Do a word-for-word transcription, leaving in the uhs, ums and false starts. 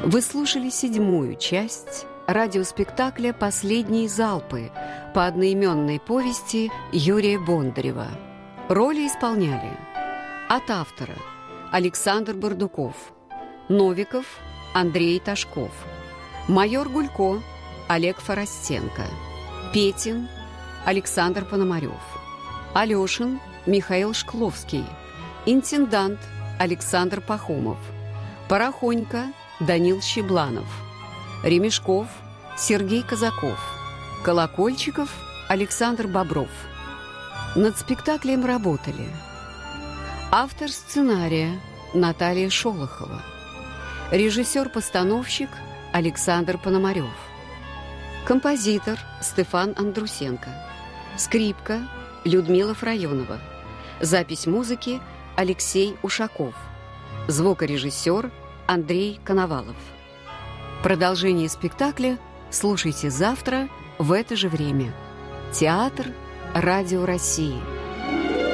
Вы слушали седьмую часть радиоспектакля «Последние залпы» по одноименной повести Юрия Бондарева. Роли исполняли от автора Александр Бардуков, Новиков Андрей Ташков, майор Гулько Олег Форостенко, Петин Александр Пономарев, Алешин Михаил Шкловский, интендант Александр Пахомов, Порохонько Данил Щебланов, Ремешков Сергей Казаков, Колокольчиков Александр Бобров. Над спектаклем работали автор сценария Наталья Шолохова, режиссер-постановщик Александр Пономарев, композитор Стефан Андрусенко, скрипка Людмила Фрайонова, запись музыки Алексей Ушаков, звукорежиссер Андрей Коновалов. Продолжение спектакля слушайте завтра в это же время. Театр Радио России.